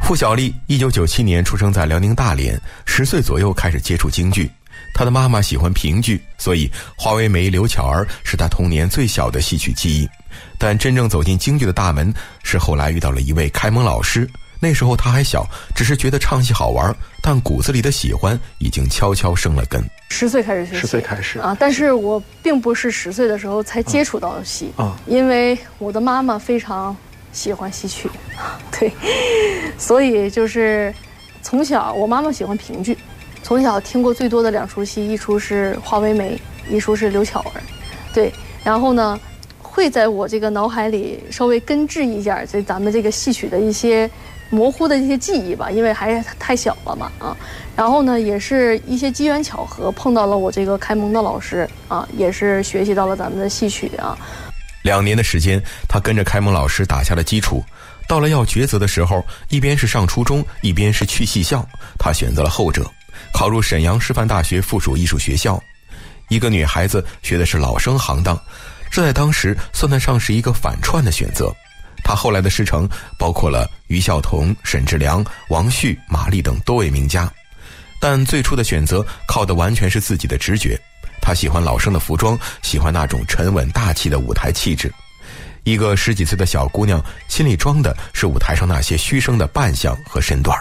傅小丽1997年出生在辽宁大连，10岁左右开始接触京剧。她的妈妈喜欢评剧，所以华为梅、刘巧儿是她童年最小的戏曲记忆。但真正走进京剧的大门，是后来遇到了一位开蒙老师。那时候她还小，只是觉得唱戏好玩，但骨子里的喜欢已经悄悄生了根。 10岁开始学习，10 岁开始啊，但是我并不是10岁的时候才接触到戏因为我的妈妈非常喜欢戏曲，对，所以就是从小我妈妈喜欢评剧，从小听过最多的2出戏，一出是华为梅，一出是刘巧儿，对，然后呢，会在我这个脑海里稍微根治一下咱们这个戏曲的一些模糊的一些记忆吧，因为还太小了嘛然后呢，也是一些机缘巧合碰到了我这个开蒙的老师也是学习到了咱们的戏曲 2年的时间，他跟着开蒙老师打下了基础。到了要抉择的时候，一边是上初中，一边是去戏校，他选择了后者，考入沈阳师范大学附属艺术学校。一个女孩子学的是老生行当，这在当时算得上是一个反串的选择。她后来的师承包括了于孝同、沈志良、王旭、马丽等多位名家，但最初的选择靠的完全是自己的直觉。她喜欢老生的服装，喜欢那种沉稳大气的舞台气质。一个10几岁的小姑娘，心里装的是舞台上那些虚声的扮相和身段。